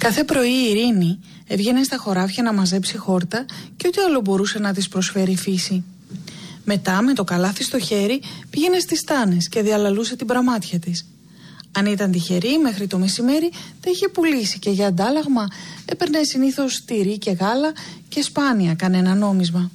Κάθε πρωί η Ειρήνη έβγαινε στα χωράφια να μαζέψει χόρτα και ό,τι άλλο μπορούσε να της προσφέρει η φύση. Μετά, με το καλάθι στο χέρι, πήγαινε στις στάνες και διαλαλούσε την πραμάτια της. Αν ήταν τυχερή, μέχρι το μεσημέρι τα είχε πουλήσει και για αντάλλαγμα έπαιρνε συνήθως τυρί και γάλα και σπάνια κανένα νόμισμα.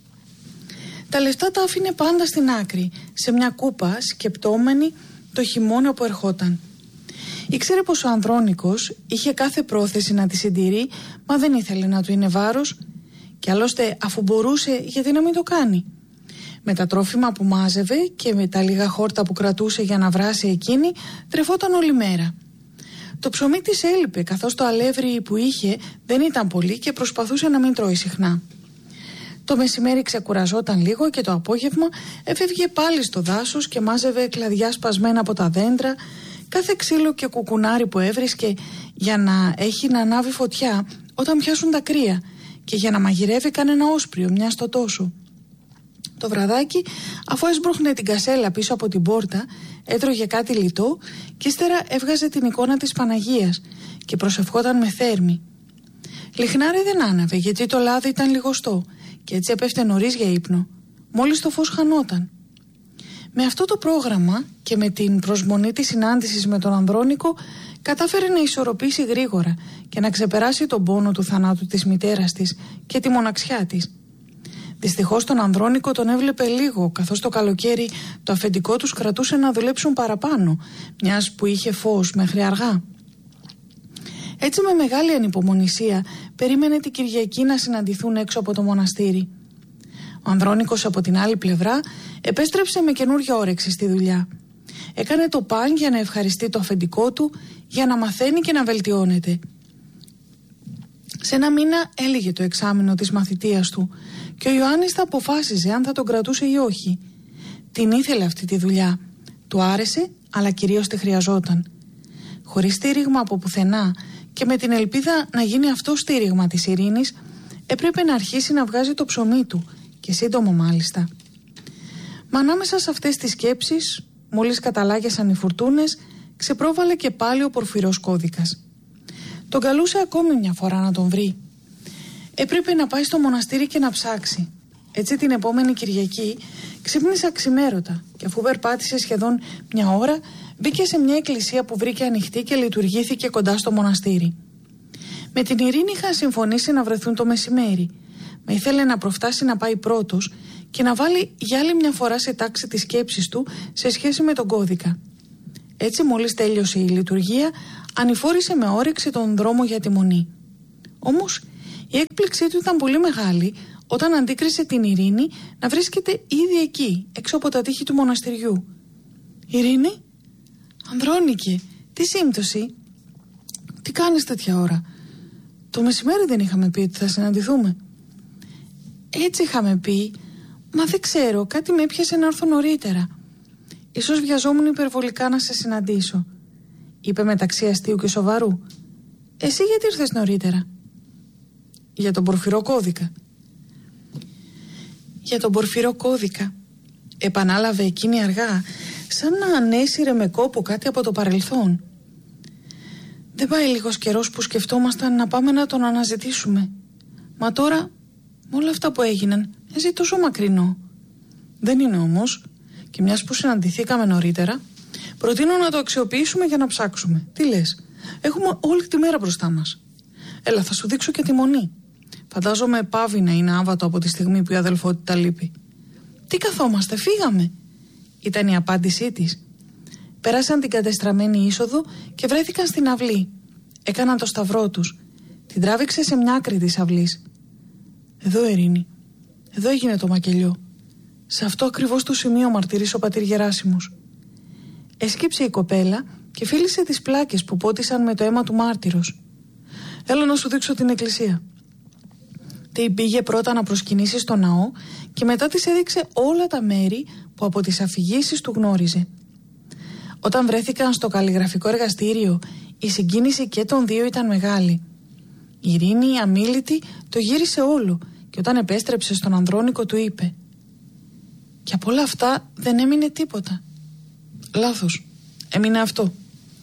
Τα λεφτά τα άφηνε πάντα στην άκρη, σε μια κούπα, σκεπτόμενη το χειμώνα που ερχόταν. Ήξερε πως ο Ανδρώνικος είχε κάθε πρόθεση να τη συντηρεί, μα δεν ήθελε να του είναι βάρος, και άλλωστε αφού μπορούσε, γιατί να μην το κάνει. Με τα τρόφιμα που μάζευε και με τα λίγα χόρτα που κρατούσε για να βράσει εκείνη, τρεφόταν όλη μέρα. Το ψωμί της έλειπε, καθώς το αλεύρι που είχε δεν ήταν πολύ και προσπαθούσε να μην τρώει συχνά. Το μεσημέρι ξεκουραζόταν λίγο και το απόγευμα έφευγε πάλι στο δάσος και μάζευε κλαδιά σπασμένα από τα δέντρα, κάθε ξύλο και κουκουνάρι που έβρισκε για να έχει να ανάβει φωτιά όταν πιάσουν τα κρύα και για να μαγειρεύει κανένα όσπριο μια στο τόσο. Το βραδάκι, αφού έσπροχνε την κασέλα πίσω από την πόρτα, έτρωγε κάτι λιτό και ύστερα έβγαζε την εικόνα της Παναγίας και προσευχόταν με θέρμη. Λιχνάρι δεν άναβε γιατί το λάδι ήταν λιγοστό και έτσι έπεφτε νωρίς για ύπνο, μόλις το φως χανόταν. Με αυτό το πρόγραμμα και με την προσμονή της συνάντησης με τον Ανδρώνικο, κατάφερε να ισορροπήσει γρήγορα και να ξεπεράσει τον πόνο του θανάτου της μητέρας της και τη μοναξιά της. Δυστυχώς τον Ανδρώνικο τον έβλεπε λίγο, καθώς το καλοκαίρι το αφεντικό τους κρατούσε να δουλέψουν παραπάνω, μιας που είχε φως μέχρι αργά. Έτσι με μεγάλη ανυπομονησία περίμενε την Κυριακή να συναντηθούν έξω από το μοναστήρι. Ο Ανδρώνικος από την άλλη πλευρά επέστρεψε με καινούργια όρεξη στη δουλειά. Έκανε το παν για να ευχαριστεί το αφεντικό του, για να μαθαίνει και να βελτιώνεται. Σε ένα μήνα έλυγε το εξάμηνο της μαθητείας του και ο Ιωάννης θα αποφάσιζε αν θα τον κρατούσε ή όχι. Την ήθελε αυτή τη δουλειά. Του άρεσε, αλλά κυρίως τη χρειαζόταν. Χωρίς στήριγμα από πουθενά και με την ελπίδα να γίνει αυτό στήριγμα της Ειρήνης, έπρεπε να αρχίσει να βγάζει το ψωμί του, και σύντομο μάλιστα. Μα ανάμεσα σε αυτές τις σκέψεις, μόλις καταλάγιασαν οι φουρτούνες, ξεπρόβαλε και πάλι ο Πορφυρός Κώδικας. Τον καλούσε ακόμη μια φορά να τον βρει. Έπρεπε να πάει στο μοναστήρι και να ψάξει. Έτσι την επόμενη Κυριακή ξύπνησε αξιμέρωτα και αφού περπάτησε σχεδόν μια ώρα, μπήκε σε μια εκκλησία που βρήκε ανοιχτή και λειτουργήθηκε κοντά στο μοναστήρι. Με την Ειρήνη είχαν συμφωνήσει να βρεθούν το μεσημέρι, μα ήθελε να προφτάσει να πάει πρώτος και να βάλει για άλλη μια φορά σε τάξη τις σκέψεις του σε σχέση με τον κώδικα. Έτσι μόλις τέλειωσε η λειτουργία, ανηφόρησε με όρεξη τον δρόμο για τη Μονή. Όμως η έκπληξή του ήταν πολύ μεγάλη όταν αντίκρισε την Ειρήνη να βρίσκεται ήδη εκεί, έξω από τα τείχη του μοναστηριού. «Ειρήνη, Ανδρώνικε, τι σύμπτωση? Τι κάνεις τέτοια ώρα? Το μεσημέρι δεν είχαμε πει ότι θα συναντηθούμε?» «Έτσι είχαμε πει, μα δεν ξέρω, κάτι με έπιασε να έρθω νωρίτερα. Ίσως βιαζόμουν υπερβολικά να σε συναντήσω», είπε μεταξύ αστείου και σοβαρού. «Εσύ γιατί ήρθες νωρίτερα?» «Για τον Πορφυρό Κώδικα». «Για τον Πορφυρό Κώδικα», επανάλαβε εκείνη αργά, σαν να ανέσυρε με κόπο κάτι από το παρελθόν. «Δεν πάει λίγος καιρός που σκεφτόμασταν να πάμε να τον αναζητήσουμε. Μα τώρα, με όλα αυτά που έγιναν, μοιάζει τόσο μακρινό». «Δεν είναι όμως, και μιας που συναντηθήκαμε νωρίτερα, προτείνω να το αξιοποιήσουμε για να ψάξουμε. Τι λες? Έχουμε όλη τη μέρα μπροστά μας. Έλα, θα σου δείξω και τη Μονή. Φαντάζομαι πάβει να είναι άβατο από τη στιγμή που η αδελφότητα λείπει». «Τι καθόμαστε, φύγαμε», ήταν η απάντησή της. Πέρασαν την κατεστραμμένη είσοδο και βρέθηκαν στην αυλή. Έκαναν το σταυρό τους. Την τράβηξε σε μια άκρη της αυλής. «Εδώ, Ειρήνη, εδώ έγινε το μακελιό. Σε αυτό ακριβώς το σημείο μαρτυρήσει ο πατήρ Γεράσιμος». Έσκυψε η κοπέλα και φίλησε τις πλάκες που πότισαν με το αίμα του μάρτυρος. «Έλα να σου δείξω την εκκλησία». Την πήγε πρώτα να προσκυνήσει στο ναό και μετά της έδειξε όλα τα μέρη που από τις αφηγήσεις του γνώριζε. Όταν βρέθηκαν στο καλλιγραφικό εργαστήριο, η συγκίνηση και των δύο ήταν μεγάλη. Η Ειρήνη, η αμίλητη, το γύρισε όλο και όταν επέστρεψε στον Ανδρώνικο του είπε: «Και από όλα αυτά δεν έμεινε τίποτα». «Λάθος, έμεινε αυτό».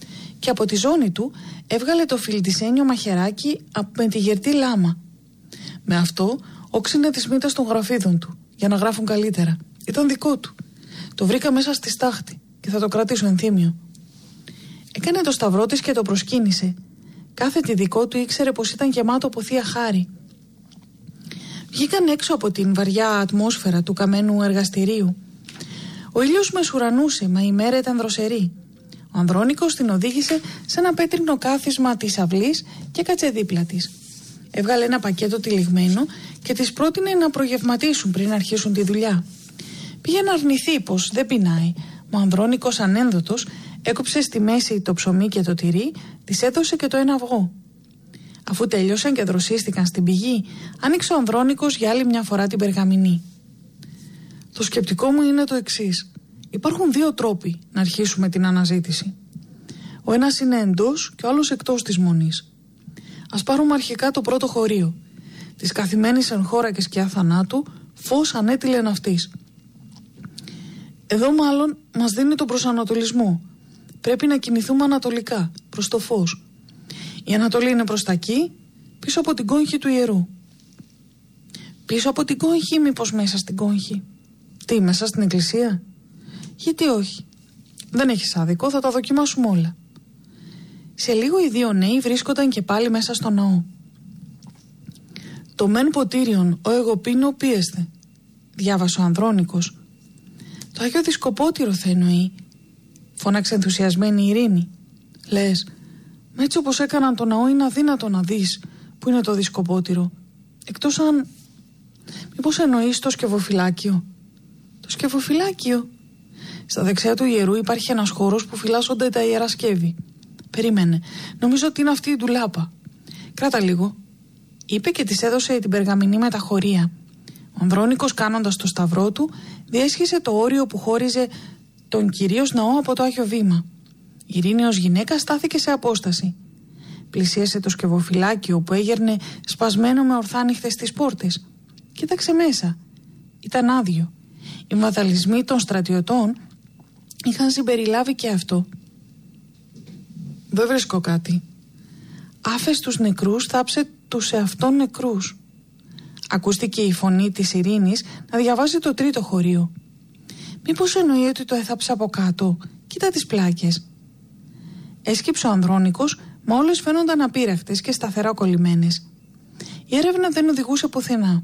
και από τη ζώνη του έβγαλε το φιλτισένιο μαχαιράκι με τη γερτή λάμα. Με αυτό όξινε τις μύτες των γραφίδων του για να γράφουν καλύτερα. Ήταν δικό του. Το βρήκα μέσα στη στάχτη και θα το κρατήσω ενθύμιο. Έκανε το σταυρό της και το προσκύνησε. Κάθε τι δικό του ήξερε πως ήταν γεμάτο από θεία χάρη. Βγήκαν έξω από την βαριά ατμόσφαιρα του καμένου εργαστηρίου. Ο ήλιος μεσουρανούσε, μα η μέρα ήταν δροσερή. Ο Ανδρώνικος την οδήγησε σε ένα πέτρινο κάθισμα της αυλής και κάτσε δίπλα της. Έβγαλε ένα πακέτο τυλιγμένο και της πρότεινε να προγευματίσουν πριν αρχίσουν τη δουλειά. Πήγε να αρνηθεί πως δεν πεινάει, μα ο Ανδρώνικος ανένδοτος έκοψε στη μέση το ψωμί και το τυρί, της έδωσε και το ένα αυγό. Αφού τελειώσαν και δροσίστηκαν στην πηγή, άνοιξε ο Ανδρώνικος για άλλη μια φορά την περγαμηνή. Το σκεπτικό μου είναι το εξής. Υπάρχουν δύο τρόποι να αρχίσουμε την αναζήτηση. Ο ένας είναι εντός και ο άλλος εκτός της μονής. Ας πάρουμε αρχικά το πρώτο χωρίο. Της καθημένης εν χώρα και σκιά θανάτου, φως ανέτειλε ναυτής. Εδώ μάλλον μας δίνει τον προσανατολισμό. Πρέπει να κινηθούμε ανατολικά, προς το φως. Η Ανατολή είναι προς τα εκεί, πίσω από την κόγχη του ιερού. Πίσω από την κόγχη ή μήπως μέσα στην κόγχη? Τι, μέσα στην εκκλησία? Γιατί όχι? Δεν έχεις άδικο, θα τα δοκιμάσουμε όλα. Σε λίγο οι δύο νέοι βρίσκονταν και πάλι μέσα στο ναό. «Το μεν ποτήριον, ο εγώ πίνω πίεστε», διάβασε ο Ανδρώνικος. «Το Άγιο Δισκοπότηρο θα εννοεί», φώναξε ενθουσιασμένη η Ειρήνη. «Λες, με έτσι όπως έκαναν το ναό είναι αδύνατο να δεις που είναι το Δισκοπότηρο. Εκτός αν... Μήπως εννοείς το σκευοφυλάκιο?» «Το σκευοφυλάκιο?» «Στα δεξιά του ιερού υπάρχει ένας χώρος που φυλάσσονται τα ιερά σκεύη. Περίμενε, νομίζω ότι είναι αυτή η ντουλάπα. Κράτα λίγο», είπε και της έδωσε την περγαμηνή με τα χωρία. Ο Ανδρώνικος, κάνοντας το σταυρό του, διέσχισε το όριο που χώριζε τον κυρίως ναό από το Άγιο Βήμα. Η Ειρήνη ως γυναίκα στάθηκε σε απόσταση. Πλησίασε το σκευοφυλάκιο που έγερνε σπασμένο με ορθάνυχτες τις πόρτες. Κοίταξε μέσα. Ήταν άδειο. Οι βανδαλισμοί των στρατιωτών είχαν συμπεριλάβει και αυτό. «Δεν βρίσκω κάτι». «Άφες τους νεκρούς, θάψε τους εαυτόν νεκρούς». Ακούστηκε η φωνή της Ειρήνης να διαβάζει το τρίτο χωρίο. «Μήπως εννοεί ότι το έθαψε από κάτω? Κοίτα τις πλάκες». Έσκυψε ο Ανδρώνικος, μα όλες φαίνονταν απείραχτες και σταθερά κολλημένες. Η έρευνα δεν οδηγούσε πουθενά.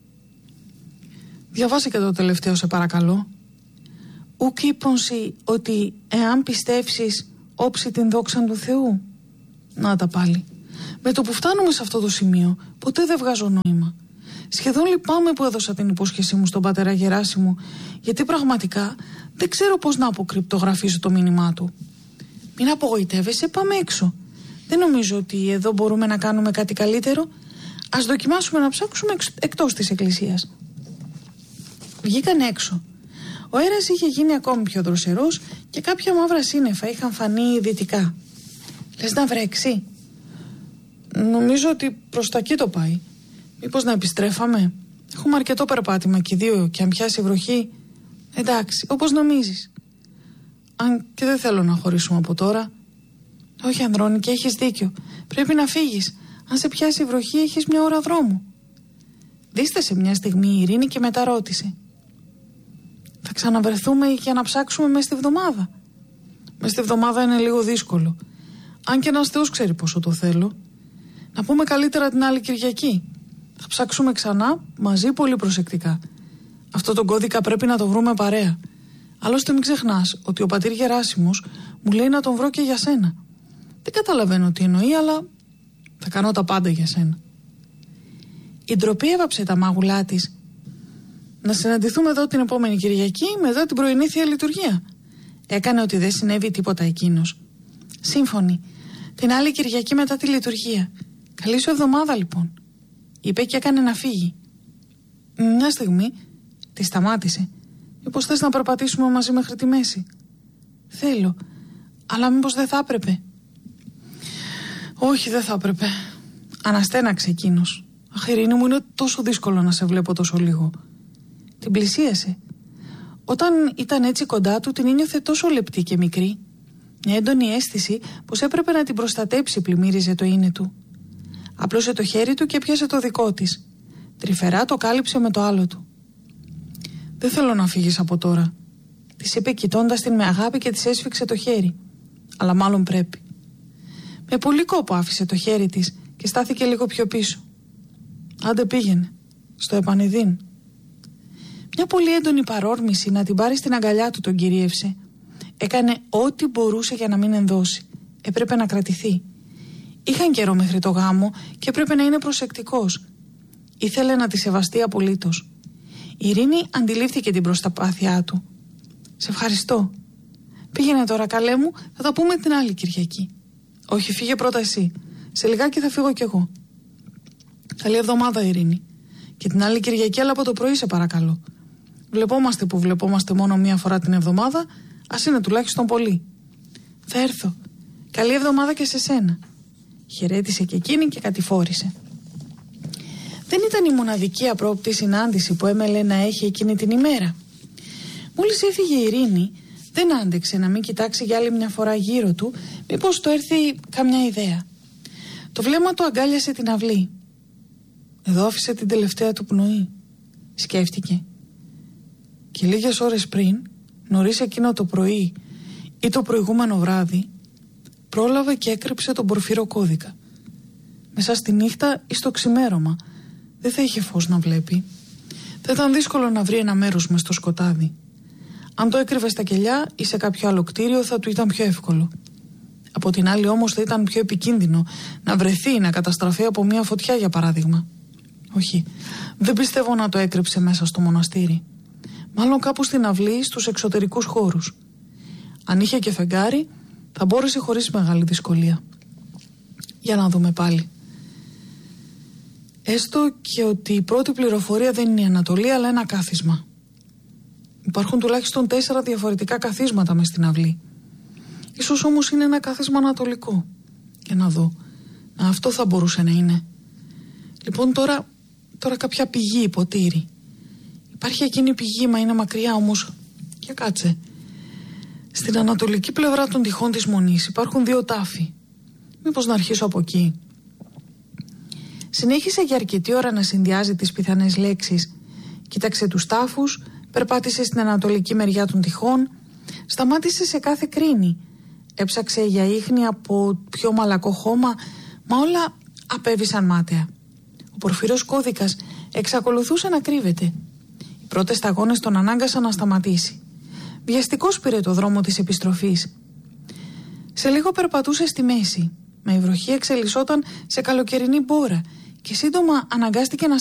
«Διαβάσε και το τελευταίο, σε παρακαλώ». «Ουκ είπονσι ότι εάν πιστεύσεις όψη την δόξα του Θεού». Να τα πάλι. Με το που φτάνουμε σε αυτό το σημείο, ποτέ δεν βγάζω νόημα. Σχεδόν λυπάμαι που έδωσα την υπόσχεσή μου στον πατέρα Γεράσιμο, γιατί πραγματικά δεν ξέρω πώς να αποκρυπτογραφήσω το μήνυμά του. Μην απογοητεύεσαι, πάμε έξω. Δεν νομίζω ότι εδώ μπορούμε να κάνουμε κάτι καλύτερο. Ας δοκιμάσουμε να ψάξουμε εκτός της εκκλησίας. Βγήκαν έξω. Ο αέρας είχε γίνει ακόμη πιο δροσερός και κάποια μαύρα σύννεφα είχαν φανεί δυτικά. «Λες να βρέξει?» «Νομίζω ότι προς τα εκεί το πάει. Μήπως να επιστρέφαμε? Έχουμε αρκετό περπάτημα και δύο, και αν πιάσει βροχή...» «Εντάξει, όπως νομίζεις. Αν και δεν θέλω να χωρίσουμε από τώρα». «Όχι, Ανδρώνικε, έχεις δίκιο. Πρέπει να φύγεις. Αν σε πιάσει βροχή, έχεις μια ώρα δρόμου». Δίστασε μια στιγμή η Ειρήνη και μετά ρώτησε. «Θα ξαναβρεθούμε για να ψάξουμε μέσα στη βδομάδα?» «Μέσα στη βδομάδα είναι λίγο δύσκολο. Αν και ένας Θεός ξέρει πόσο το θέλω. Να πούμε καλύτερα την άλλη Κυριακή. Θα ψάξουμε ξανά μαζί πολύ προσεκτικά. Αυτό τον κώδικα πρέπει να το βρούμε παρέα. Άλλωστε μην ξεχνάς ότι ο πατήρ Γεράσιμος μου λέει να τον βρω και για σένα. Δεν καταλαβαίνω τι εννοεί, αλλά θα κάνω τα πάντα για σένα». Η ντροπή έβαψε τα μάγουλά της. «Να συναντηθούμε εδώ την επόμενη Κυριακή μετά την πρωινή Θεία Λειτουργία». Έκανε ότι δεν συνέβη τίποτα εκείνος. «Σύμφωνοι. Την άλλη Κυριακή μετά τη λειτουργία. Καλή σου εβδομάδα λοιπόν», είπε και έκανε να φύγει. Μια στιγμή τη σταμάτησε. «Μήπως θες να περπατήσουμε μαζί μέχρι τη μέση?» «Θέλω, αλλά μήπως δεν θα έπρεπε?» «Όχι, δεν θα έπρεπε». Αναστέναξε εκείνος. «Αχ, Ειρήνη μου, είναι τόσο δύσκολο να σε βλέπω τόσο λίγο». Την πλησίασε. Όταν ήταν έτσι κοντά του, την ένιωθε τόσο λεπτή και μικρή. Μια έντονη αίσθηση πως έπρεπε να την προστατέψει πλημμύριζε το είναι του. Απλώσε το χέρι του και πιάσε το δικό της. Τρυφερά το κάλυψε με το άλλο του. «Δεν θέλω να φύγεις από τώρα», της είπε κοιτώντας την με αγάπη και της έσφιξε το χέρι. «Αλλά μάλλον πρέπει». Με πολύ κόπο άφησε το χέρι της και στάθηκε λίγο πιο πίσω. «Άντε πήγαινε, στο επανειδήν». Μια πολύ έντονη παρόρμηση να την πάρει στην αγκαλιά του τον κυρίευσε. Έκανε ό,τι μπορούσε για να μην ενδώσει. Έπρεπε να κρατηθεί. Είχαν καιρό μέχρι το γάμο και έπρεπε να είναι προσεκτικός. Ήθελε να τη σεβαστεί απολύτως. Η Ειρήνη αντιλήφθηκε την προσπάθειά του. «Σε ευχαριστώ. Πήγαινε τώρα, καλέ μου, θα τα πούμε την άλλη Κυριακή». «Όχι, φύγε πρώτα εσύ. Σε λιγάκι θα φύγω κι εγώ». «Καλή εβδομάδα, Ειρήνη. Και την άλλη Κυριακή, αλλά από το πρωί, σε παρακαλώ. Βλεπόμαστε που βλεπόμαστε μόνο μία φορά την εβδομάδα, ας είναι τουλάχιστον πολύ». «Θα έρθω. Καλή εβδομάδα και σε σένα». Χαιρέτησε και εκείνη και κατηφόρησε. Δεν ήταν η μοναδική απρόοπτη συνάντηση που έμελε να έχει εκείνη την ημέρα. Μόλις έφυγε η Ειρήνη, δεν άντεξε να μην κοιτάξει για άλλη μια φορά γύρω του, μήπως του έρθει καμιά ιδέα. Το βλέμμα του αγκάλιασε την αυλή. «Εδώ άφησε την τελευταία του πνοή», σκέφτηκε. Και λίγες ώρες πριν, νωρίς εκείνο το πρωί ή το προηγούμενο βράδυ, πρόλαβε και έκρυψε τον πορφυροκώδικα. Μέσα στη νύχτα ή στο ξημέρωμα, δεν θα είχε φως να βλέπει. Θα ήταν δύσκολο να βρει ένα μέρος μες στο σκοτάδι. Αν το έκρυβε στα κελιά ή σε κάποιο άλλο κτίριο θα του ήταν πιο εύκολο. Από την άλλη όμως θα ήταν πιο επικίνδυνο να βρεθεί ή να καταστραφεί από μια φωτιά, για παράδειγμα. Όχι, δεν πιστεύω να το έκρυψε μέσα στο μοναστήρι. Μάλλον κάπου στην αυλή, στους εξωτερικούς χώρους. Αν είχε και φεγγάρι, θα μπόρεσε χωρίς μεγάλη δυσκολία. Για να δούμε πάλι. Έστω και ότι η πρώτη πληροφορία δεν είναι η Ανατολή, αλλά ένα κάθισμα. Υπάρχουν τουλάχιστον 4 διαφορετικά καθίσματα μες στην αυλή. Ίσως όμως είναι ένα κάθισμα ανατολικό. Για να δω. Αυτό θα μπορούσε να είναι. Λοιπόν, τώρα κάποια πηγή, ποτήρι. Υπάρχει εκείνη η πηγή, μα είναι μακριά όμως. Για κάτσε. Στην ανατολική πλευρά των τυχών της Μονής υπάρχουν 2 τάφοι. Μήπως να αρχίσω από εκεί. Συνέχισε για αρκετή ώρα να συνδυάζει τις πιθανές λέξεις. Κοίταξε τους τάφους, περπάτησε στην ανατολική μεριά των τυχών, σταμάτησε σε κάθε κρίνη. Έψαξε για ίχνη από πιο μαλακό χώμα, μα όλα απέβησαν μάταια. Ο πορφυρός κώδικας εξακολουθούσε να κρύβεται. Οι πρώτες σταγόνες τον ανάγκασαν να σταματήσει. Βιαστικός πήρε το δρόμο της επιστροφής. Σε λίγο περπατούσε στη μέση, μα η βροχή εξελισσόταν σε καλοκαιρινή μπόρα και σύντομα αναγκάστηκε να